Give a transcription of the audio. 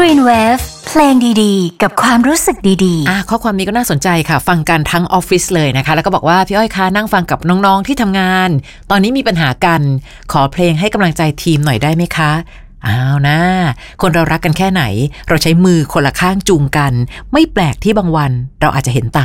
Green Wave เพลงดีๆกับความรู้สึกดีๆข้อความนี้ก็น่าสนใจค่ะฟังกันทั้งออฟฟิศเลยนะคะแล้วก็บอกว่าพี่อ้อยคะนั่งฟังกับน้องๆที่ทำงานตอนนี้มีปัญหากันขอเพลงให้กำลังใจทีมหน่อยได้ไหมคะนะคนเรารักกันแค่ไหนเราใช้มือคนละข้างจูงกันไม่แปลกที่บางวันเราอาจจะเห็นต่าง